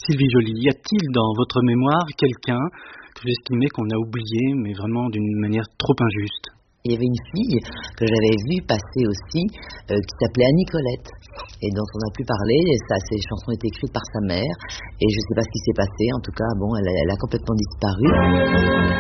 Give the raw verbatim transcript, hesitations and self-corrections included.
Sylvie Joly, y a-t-il dans votre mémoire quelqu'un que vous estimez qu'on a oublié, mais vraiment d'une manière trop injuste? Il y avait une fille que j'avais vue passer aussi, euh, qui s'appelait Annie Colette, et dont on n'a plus parlé. Et ça, ses chansons étaient écrites par sa mère, et je ne sais pas ce qui s'est passé. En tout cas, bon, elle a, elle a complètement disparu.